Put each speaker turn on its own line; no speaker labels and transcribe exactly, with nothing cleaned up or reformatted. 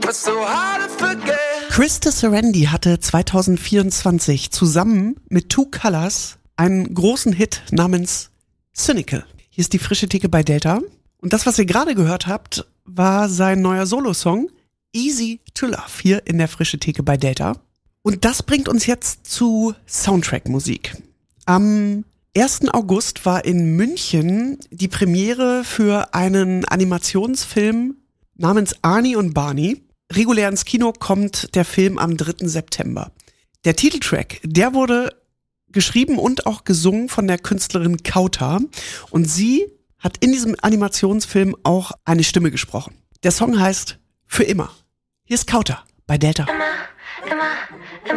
Krista Serendi hatte zwanzig vierundzwanzig zusammen mit Two Colors einen großen Hit namens Cynical. Hier ist die frische Theke bei Delta. Und das, was ihr gerade gehört habt, war sein neuer Solo-Song Easy to Love hier in der frische Theke bei Delta. Und das bringt uns jetzt zu Soundtrack-Musik. Am ersten August war in München die Premiere für einen Animationsfilm namens Arnie und Barney. Regulär ins Kino kommt der Film am dritten September. Der Titeltrack, der wurde geschrieben und auch gesungen von der Künstlerin Kauta. Und sie hat in diesem Animationsfilm auch eine Stimme gesprochen. Der Song heißt Für immer. Hier ist Kauta bei Delta.
Immer, immer, immer.